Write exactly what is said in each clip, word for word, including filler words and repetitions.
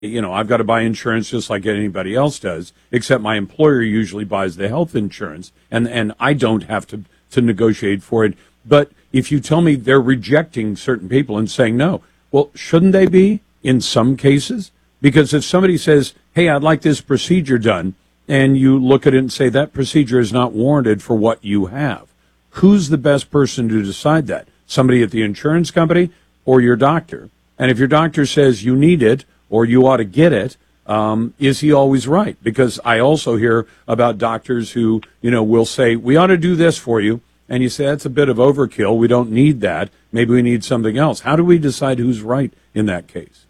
you know, I've got to buy insurance just like anybody else does, except my employer usually buys the health insurance, and, and I don't have to, to negotiate for it. But if you tell me they're rejecting certain people and saying no, well, shouldn't they be in some cases? Because if somebody says, hey, I'd like this procedure done, and you look at it and say that procedure is not warranted for what you have, who's the best person to decide that? Somebody at the insurance company or your doctor? And if your doctor says you need it or you ought to get it, um, is he always right? Because I also hear about doctors who, you know, will say, we ought to do this for you. And you say, that's a bit of overkill. We don't need that. Maybe we need something else. How do we decide who's right in that case?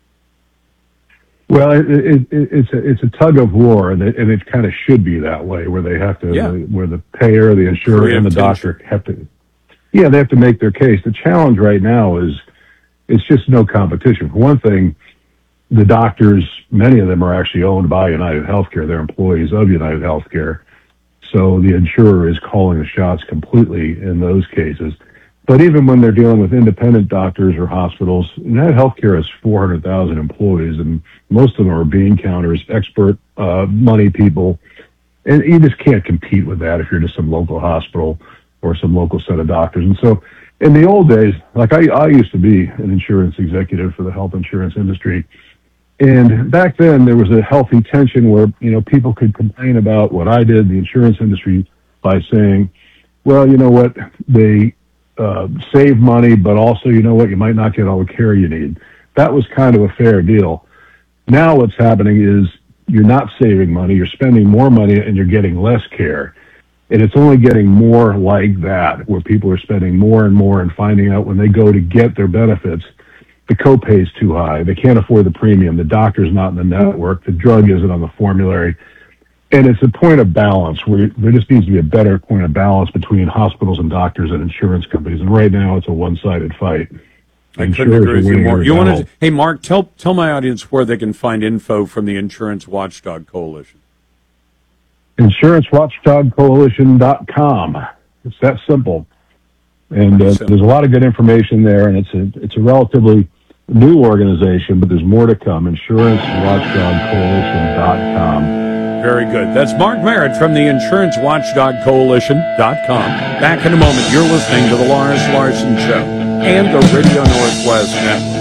Well, it, it, it's a it's a tug of war, and it, and it kind of should be that way, where they have to, yeah. where the payer, the insurer, and the doctor have to, yeah, they have to make their case. The challenge right now is it's just no competition. For one thing, the doctors, many of them are actually owned by United Healthcare. They're employees of United Healthcare, so the insurer is calling the shots completely in those cases. But even when they're dealing with independent doctors or hospitals, United Healthcare has four hundred thousand employees, and most of them are bean counters, expert uh, money people, and you just can't compete with that if you're just some local hospital or some local set of doctors. And so in the old days, like I, I used to be an insurance executive for the health insurance industry, and back then there was a healthy tension where, you know, people could complain about what I did in the insurance industry by saying, well, you know what, they Uh, save money, but also, you know what, you might not get all the care you need. That was kind of a fair deal. Now what's happening is you're not saving money, you're spending more money, and you're getting less care. And it's only getting more like that, where people are spending more and more and finding out when they go to get their benefits, the copay is too high, they can't afford the premium, the doctor's not in the network, the drug isn't on the formulary. And it's a point of balance where there just needs to be a better point of balance between hospitals and doctors and insurance companies. And right now, it's a one-sided fight. I couldn't agree with you more. You want to? Hey, Mark, tell tell my audience where they can find info from the Insurance Watchdog Coalition. insurance watchdog coalition dot com. It's that simple. And uh, there's a lot of good information there, and it's a it's a relatively new organization, but there's more to come. insurance watchdog coalition dot com. Very good. That's Mark Merritt from the insurance watchdog coalition dot com. Back in a moment. You're listening to the Loris Larson Show and the Radio Northwest Network.